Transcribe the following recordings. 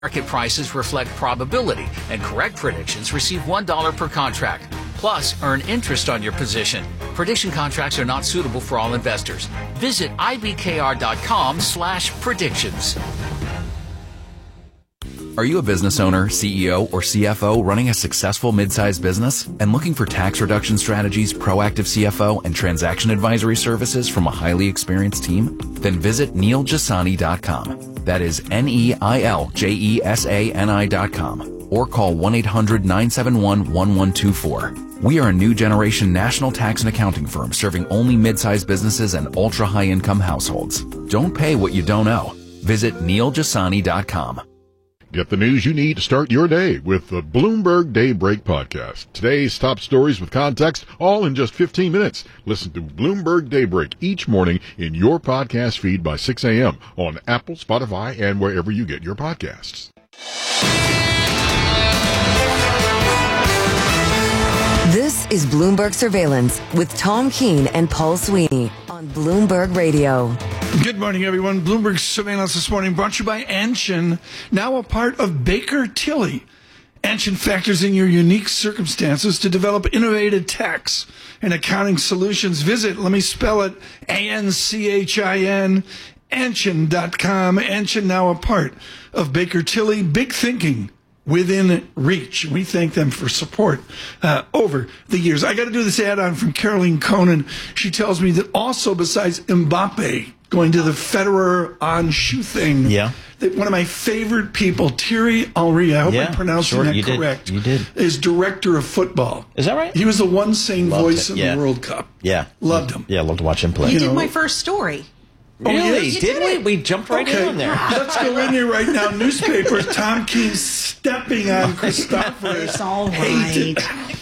Market prices reflect probability, and correct predictions receive $1 per contract. Plus, earn interest on your position. Prediction contracts are not suitable for all investors. Visit ibkr.com/predictions. Are you a business owner, CEO, or CFO running a successful mid-sized business and looking for tax reduction strategies, proactive CFO, and transaction advisory services from a highly experienced team? Then visit NeilJasani.com. That is NeilJesani.com. Or call 1-800-971-1124. We are a new generation national tax and accounting firm serving only mid-sized businesses and ultra-high-income households. Don't pay what you don't owe. Visit NeilJasani.com. Get the news you need to start your day with the Bloomberg Daybreak podcast. Today's top stories with context, all in just 15 minutes. Listen to Bloomberg Daybreak each morning in your podcast feed by 6 a.m. on Apple, Spotify, and wherever you get your podcasts. This is Bloomberg Surveillance with Tom Keene and Paul Sweeney on Bloomberg Radio. Good morning, everyone. Bloomberg Surveillance this morning brought to you by Anshin, now a part of Baker Tilly. Anshin factors in your unique circumstances to develop innovative tax and accounting solutions. Visit, let me spell it, ANCHIN, Anshin.com. Anshin, now a part of Baker Tilly. Big thinking within reach. We thank them for support over the years. I got to do this add-on from Caroline Conan. She tells me that also besides Mbappe going to the Federer on shoe thing, that one of my favorite people, Thierry Henry, I hope I'm pronouncing that correct, is director of football. Is that right? He was the one sane voice in the World Cup. Yeah. Loved him. Yeah, loved to watch him play. He did my first story. Really? Yes. Did we? We jumped right in there. Let's go in here right now. Newspapers, Tom Keene stepping on Christopher. It's all right.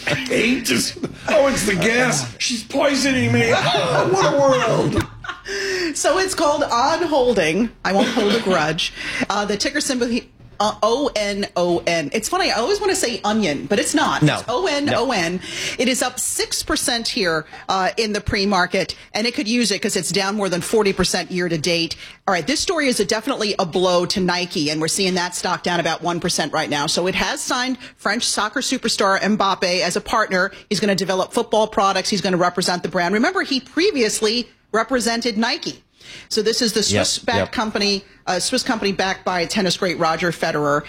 It's the gas. She's poisoning me. Oh, what a world. So it's called On Holding. I won't hold a grudge. The ticker symbol ONON. It's funny. I always want to say onion, but it's not. No. It's ONON. No. It is up 6% here in the pre-market, and it could use it because it's down more than 40% year to date. All right, this story is definitely a blow to Nike, and we're seeing that stock down about 1% right now. So it has signed French soccer superstar Mbappe as a partner. He's going to develop football products. He's going to represent the brand. Remember, he previously represented Nike. So this is the Swiss-backed company, Swiss company backed by tennis great Roger Federer.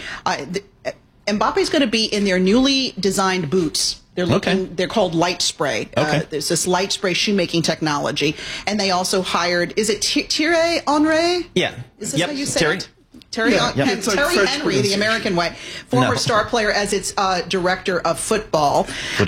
Mbappe is going to be in their newly designed boots. They're called Light Spray. There's this Light Spray shoemaking technology, and they also hired. Is it Thierry Henry? Yeah. Is this how you say Terry. it? Terry Henry, the American way, former star player as its director of football.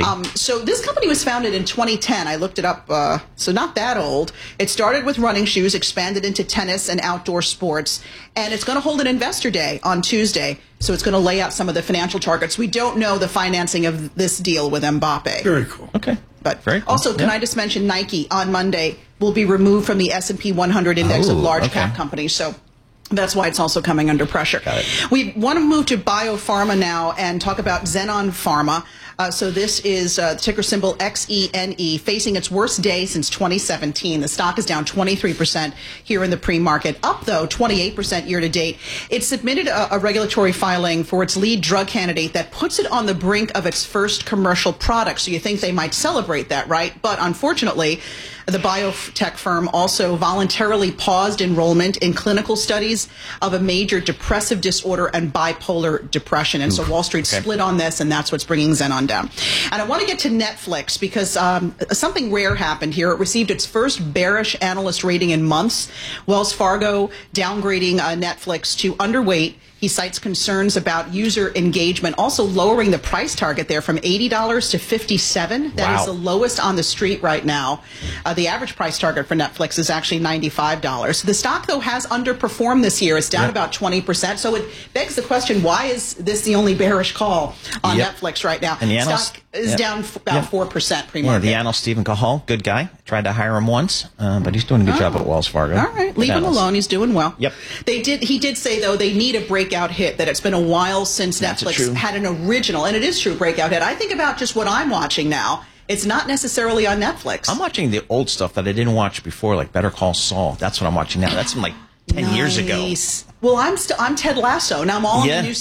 So this company was founded in 2010. I looked it up, so not that old. It started with running shoes, expanded into tennis and outdoor sports, and it's going to hold an investor day on Tuesday. So it's going to lay out some of the financial targets. We don't know the financing of this deal with Mbappe. Very cool. Okay. But very cool. Also, can I just mention Nike on Monday will be removed from the S&P 100 index of large cap companies. So that's why it's also coming under pressure. We want to move to biopharma now and talk about Xenon Pharma. So this is ticker symbol XENE, facing its worst day since 2017. The stock is down 23% here in the pre-market, up, though, 28% year-to-date. It submitted a regulatory filing for its lead drug candidate that puts it on the brink of its first commercial product. So you think they might celebrate that, right? But unfortunately, the biotech firm also voluntarily paused enrollment in clinical studies of a major depressive disorder and bipolar depression. And so Wall Street split on this, and that's what's bringing Xenon down. And I want to get to Netflix because something rare happened here. It received its first bearish analyst rating in months. Wells Fargo downgrading Netflix to underweight. He cites concerns about user engagement, also lowering the price target there from $80 to $57. That is the lowest on the street right now. The average price target for Netflix is actually $95. The stock, though, has underperformed this year. It's down about 20%. So it begs the question, why is this the only bearish call on Netflix right now? And the stock is down about 4% pre-market. The analyst, Stephen Cahall, good guy. Tried to hire him once, but he's doing a good job at Wells Fargo. All right. Leave him alone. He's doing well. Yep. He did say, though, they need a breakout hit, that it's been a while since Netflix had an original, and it is true, breakout hit. I think about just what I'm watching now. It's not necessarily on Netflix. I'm watching the old stuff that I didn't watch before, like Better Call Saul. That's what I'm watching now. That's from like 10 years ago. Well, I'm Ted Lasso. Now I'm all on the new